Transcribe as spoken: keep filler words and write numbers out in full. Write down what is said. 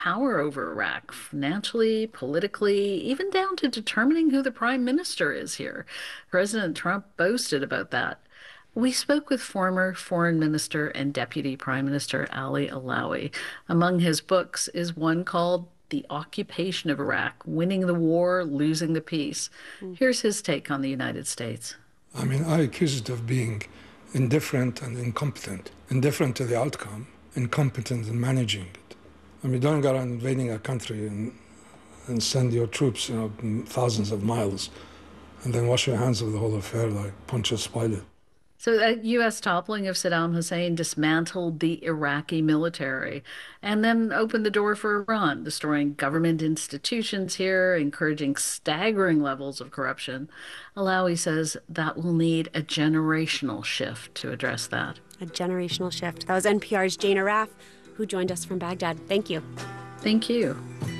power over Iraq, financially, politically, even down to determining who the prime minister is here. President Trump boasted about that. We spoke with former Foreign Minister and Deputy Prime Minister Ali Alawi. Among his books is one called The Occupation of Iraq, Winning the War, Losing the Peace. Mm. Here's his take on the United States. I mean, I accuse it of being indifferent and incompetent. Indifferent to the outcome, incompetent in managing it. I mean, don't go around invading a country and, and send your troops, you know, thousands of miles, and then wash your hands of the whole affair like Pontius Pilate. So, the U S toppling of Saddam Hussein dismantled the Iraqi military and then opened the door for Iran, destroying government institutions here, encouraging staggering levels of corruption. Alawi says that will need a generational shift to address that. A generational shift. That was N P R's Jane Arraf, who joined us from Baghdad. Thank you. Thank you.